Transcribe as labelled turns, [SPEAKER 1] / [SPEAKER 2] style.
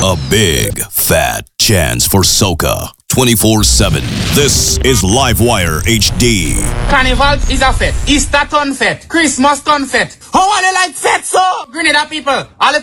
[SPEAKER 1] A big, fat chance for soca. 24/7. This is Livewire HD.
[SPEAKER 2] Carnival is a fete. Easter turn fete. Christmas turn fete. How are they like fete so? Grenada people, all the